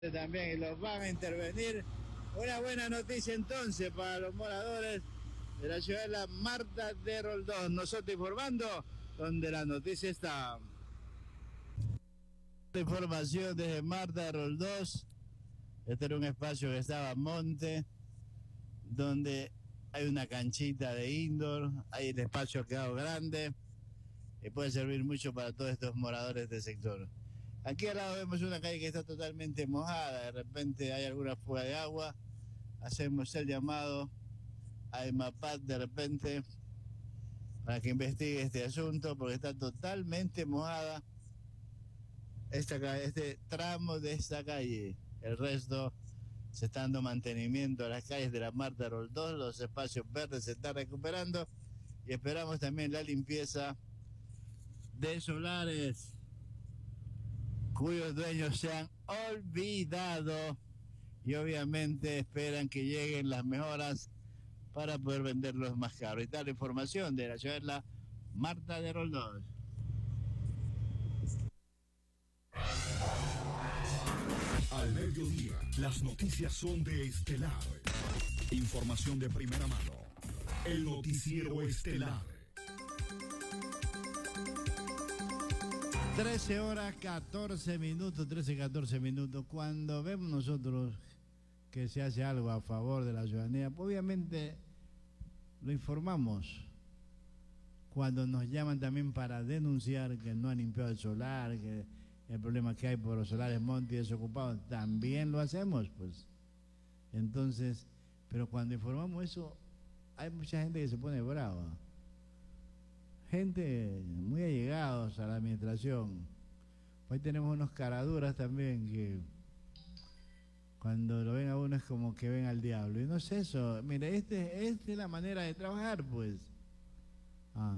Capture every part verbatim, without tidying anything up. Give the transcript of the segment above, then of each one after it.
también y los van a intervenir. Una buena noticia entonces para los moradores de la ciudad de la Marta de Roldós. Nosotros informando donde la noticia está. Información desde Marta de Roldós. Este era un espacio que estaba en monte, donde hay una canchita de indoor, hay el espacio ha quedado grande y puede servir mucho para todos estos moradores del sector. Aquí al lado vemos una calle que está totalmente mojada, de repente hay alguna fuga de agua, hacemos el llamado a EMAPAD de repente para que investigue este asunto porque está totalmente mojada esta calle, este tramo de esta calle. El resto se está dando mantenimiento a las calles de la Marta de Roldós, los espacios verdes se están recuperando y esperamos también la limpieza de solares cuyos dueños se han olvidado y obviamente esperan que lleguen las mejoras para poder venderlos más caros. Y tal la información de la ciudad de la Marta de Roldós. Al mediodía, las noticias son de Estelar. Información de primera mano. El noticiero Estelar. trece horas catorce minutos, trece catorce minutos. Cuando vemos nosotros que se hace algo a favor de la ciudadanía, obviamente lo informamos. Cuando nos llaman también para denunciar que no han limpiado el solar, que el problema que hay por los solares monte y desocupados, también lo hacemos, pues. Entonces, pero cuando informamos eso, hay mucha gente que se pone brava. Gente muy allegados a la administración. Hoy tenemos unos caraduras también que cuando lo ven a uno es como que ven al diablo. Y no es eso. Mire, este, esta es la manera de trabajar, pues. Ah.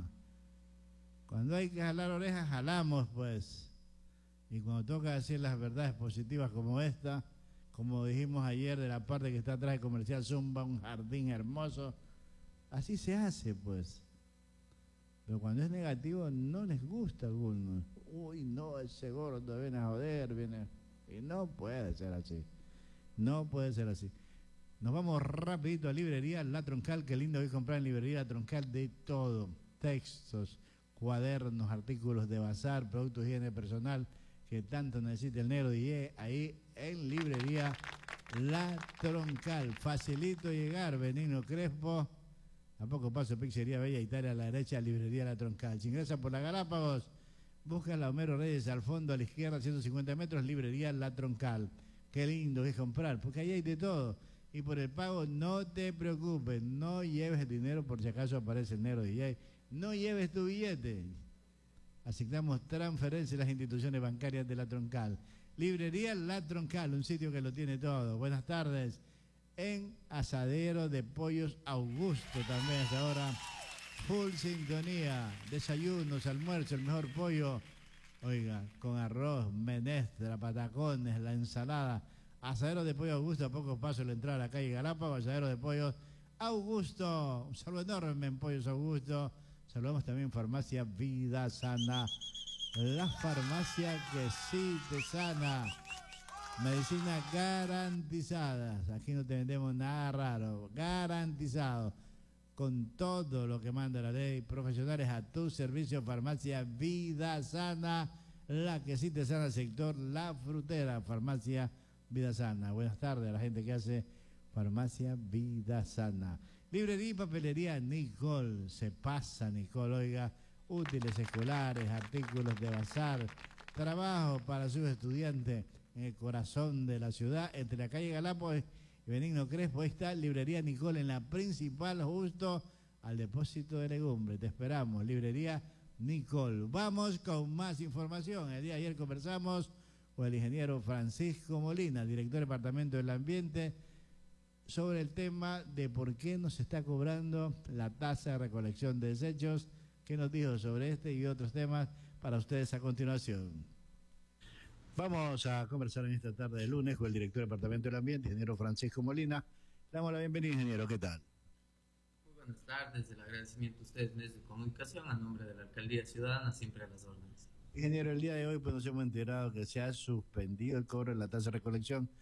Cuando hay que jalar orejas, jalamos, pues. Y cuando toca decir las verdades positivas como esta, como dijimos ayer de la parte que está atrás de Comercial Zumba, un jardín hermoso, así se hace, pues. Pero cuando es negativo no les gusta a algunos. Uy, no, ese gordo viene a joder, viene... Y no puede ser así. No puede ser así. Nos vamos rapidito a librería La Troncal. Qué lindo hoy comprar en librería La Troncal de todo. Textos, cuadernos, artículos de bazar, productos de higiene personal que tanto necesita el negro D J. Ahí en librería La Troncal. Facilito llegar, Benigno Crespo. A poco paso, Pizzería Bella Italia, a la derecha, librería La Troncal. Si ingresa por la Galápagos, busca la Homero Reyes al fondo, a la izquierda, ciento cincuenta metros, librería La Troncal. Qué lindo es comprar, porque ahí hay de todo. Y por el pago, no te preocupes, no lleves el dinero por si acaso aparece el negro D J. No lleves tu billete. Asignamos transferencia a las instituciones bancarias de La Troncal. Librería La Troncal, un sitio que lo tiene todo. Buenas tardes. En Asadero de Pollos Augusto también hasta ahora full sintonía, desayunos, almuerzo, el mejor pollo, oiga, con arroz, menestra, patacones, la ensalada. Asadero de Pollo Augusto, a pocos pasos la entrada a la calle Galápagos. Asadero de Pollos Augusto, un saludo enorme en Pollos Augusto. Saludamos también Farmacia Vida Sana, la farmacia que sí te sana. Medicina garantizadas. Aquí no te vendemos nada raro. Garantizado. Con todo lo que manda la ley. Profesionales a tu servicio. Farmacia Vida Sana. La que sí te sana el sector La Frutera. Farmacia Vida Sana. Buenas tardes a la gente que hace Farmacia Vida Sana. Librería y papelería Nicole. Se pasa, Nicole. Oiga, útiles escolares, artículos de bazar. Trabajo para sus estudiantes. En el corazón de la ciudad, entre la calle Galápagos y Benigno Crespo. Ahí está Librería Nicole en la principal, justo al depósito de legumbre. Te esperamos, Librería Nicole. Vamos con más información. El día de ayer conversamos con el ingeniero Francisco Molina, director del Departamento del Ambiente, sobre el tema de por qué no se está cobrando la tasa de recolección de desechos. ¿Qué nos dijo sobre este y otros temas para ustedes a continuación? Vamos a conversar en esta tarde de lunes con el director del Departamento del Ambiente, ingeniero Francisco Molina. Le damos la bienvenida, ingeniero. ¿Qué tal? Muy buenas tardes. El agradecimiento a ustedes, medios de comunicación, a nombre de la Alcaldía Ciudadana, siempre a las órdenes. Ingeniero, el día de hoy pues nos hemos enterado que se ha suspendido el cobro de la tasa de recolección